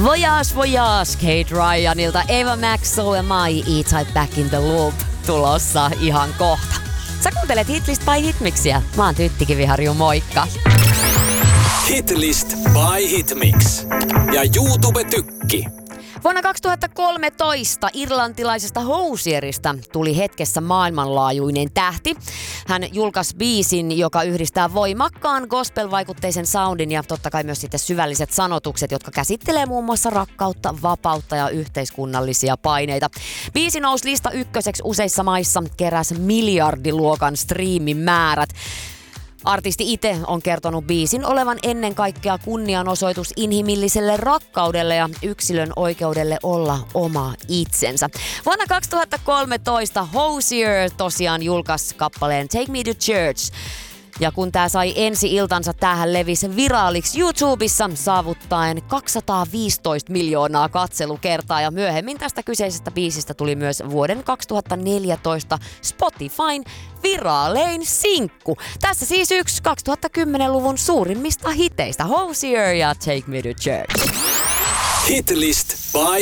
Voyage, voyage, Kate Ryanilta, Eva Max, So Am I, E-Type Back in the Loop tulossa ihan kohta. Sä kuuntelet Hitlist by Hitmixiä. Mä oon Tytti Kiviharju, moikka. Hitlist by Hitmix ja YouTube-tykki. Vuonna 2013 irlantilaisesta Hosierista tuli hetkessä maailmanlaajuinen tähti. Hän julkaisi biisin, joka yhdistää voimakkaan gospel-vaikutteisen soundin ja totta kai myös sitten syvälliset sanotukset, jotka käsittelee muun muassa rakkautta, vapautta ja yhteiskunnallisia paineita. Biisi nousi lista ykköseksi useissa maissa, keräsi miljardiluokan striimimäärät. Artisti itse on kertonut biisin olevan ennen kaikkea kunnianosoitus inhimilliselle rakkaudelle ja yksilön oikeudelle olla oma itsensä. Vuonna 2013 Hosier tosiaan julkaisi kappaleen Take Me to Church. Ja kun tää sai ensi-iltansa, tämähän levisi viraaliksi YouTubessa saavuttaen 215 miljoonaa katselukertaa. Ja myöhemmin tästä kyseisestä biisistä tuli myös vuoden 2014 Spotifyn viraalein sinkku. Tässä siis yksi 2010-luvun suurimmista hiteistä, Hosier ja Take Me to Church. Hitlist by